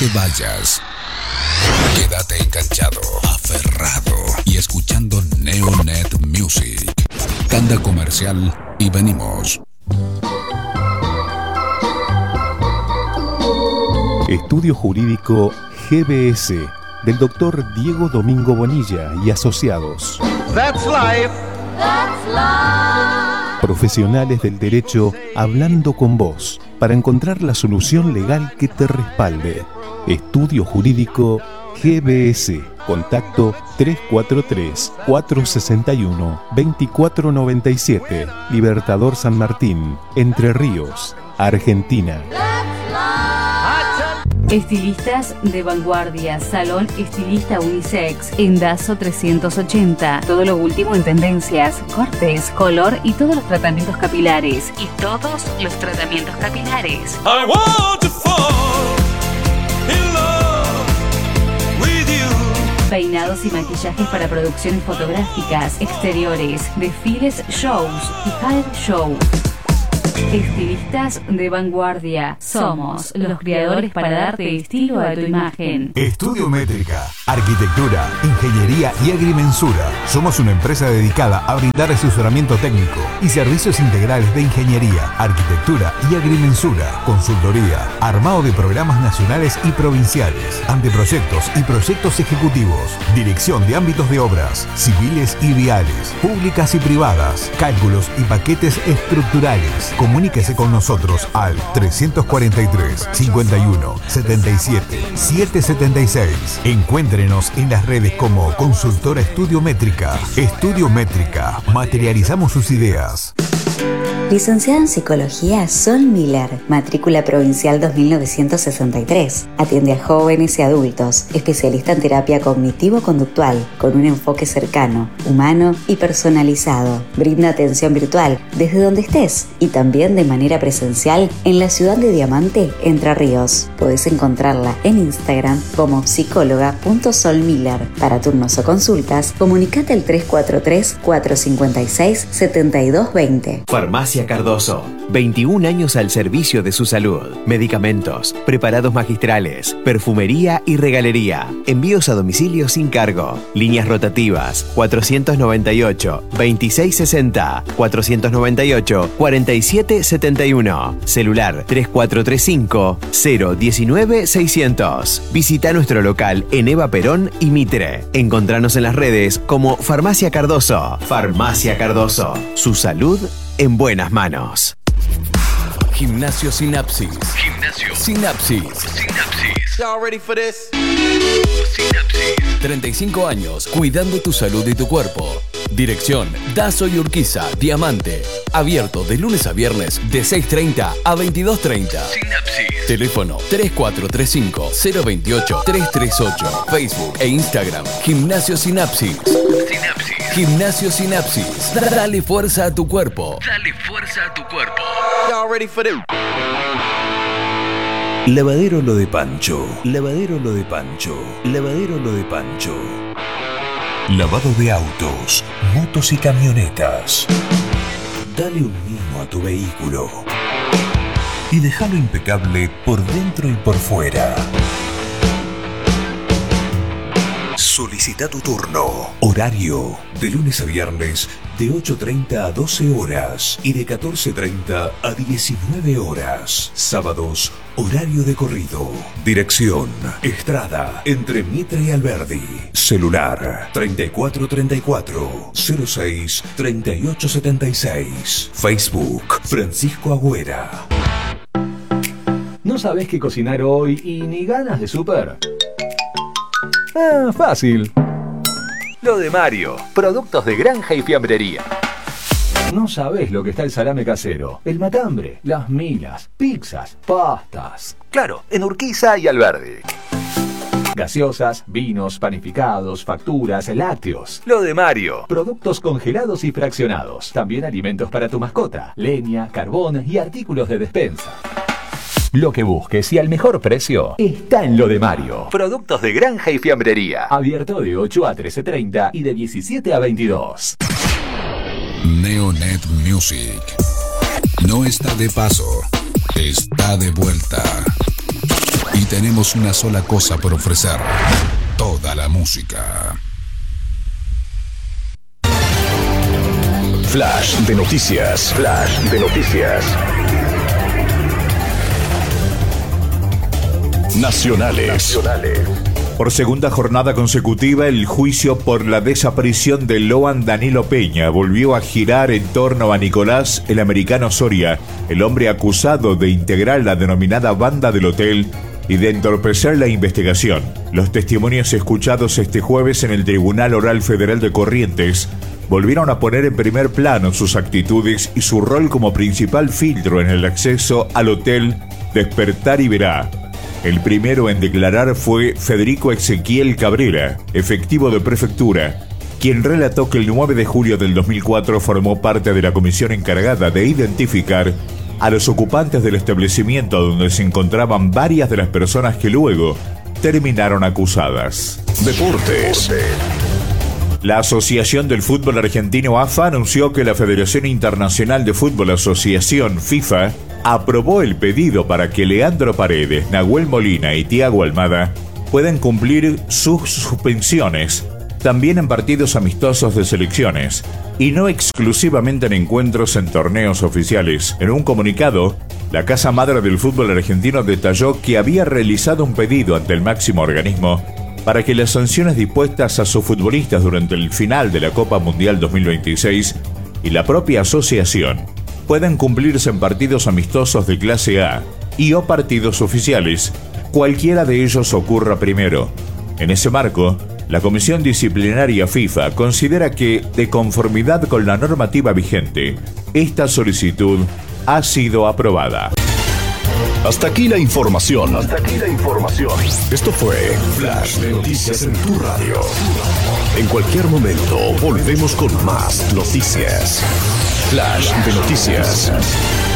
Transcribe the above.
te vayas. Quédate enganchado, aferrado y escuchando Neonet Music. Tanda comercial y venimos. Estudio Jurídico GBS del Dr. Diego Domingo Bonilla y asociados. That's life. That's life. Profesionales del derecho hablando con vos para encontrar la solución legal que te respalde. Estudio Jurídico GBS. Contacto 343-461-2497. Libertador San Martín, Entre Ríos, Argentina. Estilistas de vanguardia, Salón Estilista Unisex, en Dazo 380. Todo lo último en tendencias, cortes, color y todos los tratamientos capilares. I want to fall in love with you. Peinados y maquillajes para producciones fotográficas, exteriores, desfiles, shows y talent show. Estilistas de vanguardia. Somos los creadores para darte estilo a tu imagen. Estudio Métrica, arquitectura, ingeniería y agrimensura. Somos una empresa dedicada a brindar asesoramiento técnico y servicios integrales de ingeniería, arquitectura y agrimensura, consultoría, armado de programas nacionales y provinciales, anteproyectos y proyectos ejecutivos, dirección de ámbitos de obras, civiles y viales, públicas y privadas, cálculos y paquetes estructurales. Comuníquese con nosotros al 343 51 77 776. Encuéntrenos en las redes como Consultora Estudio Métrica. Estudio Métrica. Materializamos sus ideas. Licenciada en Psicología Sol Miller, matrícula provincial 2963. Atiende a jóvenes y adultos, especialista en terapia cognitivo-conductual, con un enfoque cercano, humano y personalizado. Brinda atención virtual desde donde estés y también de manera presencial en la ciudad de Diamante, Entre Ríos. Podés encontrarla en Instagram como psicóloga.solmiller. Para turnos o consultas, comunicate al 343-456-7220. Farmacia Cardoso, 21 años al servicio de su salud. Medicamentos, preparados magistrales, perfumería y regalería. Envíos a domicilio sin cargo. Líneas rotativas 498-2660, 498-4771. Celular 3435-019-600. Visita nuestro local en Eva Perón y Mitre. Encontranos en las redes como Farmacia Cardoso. Farmacia Cardoso, su salud en buenas manos. Gimnasio Sinapsis. Gimnasio Sinapsis. Y'all ready for this? Sinapsis. 35 años cuidando tu salud y tu cuerpo. Dirección Dazo y Urquiza, Diamante. Abierto de lunes a viernes de 6:30 a 22:30. Sinapsis. Teléfono 3435-028-338. Facebook e Instagram Gimnasio Sinapsis. Gimnasio Sinapsis. Dale fuerza a tu cuerpo. Dale fuerza a tu cuerpo. Y'all ready for this? Lavadero Lo de Pancho. Lavadero Lo de Pancho. Lavadero Lo de Pancho. Lavado de autos, motos y camionetas. Dale un mimo a tu vehículo y déjalo impecable por dentro y por fuera. Solicita tu turno. Horario de lunes a viernes de 8:30 a 12 horas y de 14:30 a 19 horas. Sábados, horario de corrido. Dirección Estrada, entre Mitre y Alberdi. Celular 3434 06 3876. Facebook Francisco Agüera. ¿No sabés qué cocinar hoy y ni ganas de súper? Fácil. Lo de Mario. Productos de granja y fiambrería. No sabés lo que está el salame casero, el matambre, las milas, pizzas, pastas. Claro, en Urquiza y Alberdi. Gaseosas, vinos, panificados, facturas, lácteos. Lo de Mario. Productos congelados y fraccionados. También alimentos para tu mascota, leña, carbón y artículos de despensa. Lo que busques y al mejor precio está en Lo de Mario. Productos de granja y fiambrería. Abierto de 8 a 13:30 y de 17 a 22. Neonet Music. No está de paso, está de vuelta. Y tenemos una sola cosa por ofrecer: toda la música. Flash de noticias. Flash de noticias. Nacionales. Por segunda jornada consecutiva, el juicio por la desaparición de Loan Danilo Peña volvió a girar en torno a Nicolás el Americano Soria, el hombre acusado de integrar la denominada Banda del Hotel y de entorpecer la investigación. Los testimonios escuchados este jueves en el Tribunal Oral Federal de Corrientes volvieron a poner en primer plano sus actitudes y su rol como principal filtro en el acceso al hotel Despertar Iberá. El primero en declarar fue Federico Ezequiel Cabrera, efectivo de prefectura, quien relató que el 9 de julio del 2004 formó parte de la comisión encargada de identificar a los ocupantes del establecimiento donde se encontraban varias de las personas que luego terminaron acusadas. Deportes. La Asociación del Fútbol Argentino AFA anunció que la Federación Internacional de Fútbol Asociación FIFA aprobó el pedido para que Leandro Paredes, Nahuel Molina y Thiago Almada puedan cumplir sus suspensiones también en partidos amistosos de selecciones y no exclusivamente en encuentros en torneos oficiales. En un comunicado, la Casa Madre del Fútbol Argentino detalló que había realizado un pedido ante el máximo organismo para que las sanciones dispuestas a sus futbolistas durante el final de la Copa Mundial 2026 y la propia asociación puedan cumplirse en partidos amistosos de clase A y o partidos oficiales, cualquiera de ellos ocurra primero. En ese marco, la Comisión Disciplinaria FIFA considera que, de conformidad con la normativa vigente, esta solicitud ha sido aprobada. Hasta aquí la información. Esto fue Flash de Noticias en tu radio. En cualquier momento volvemos con más noticias. Flash de Noticias.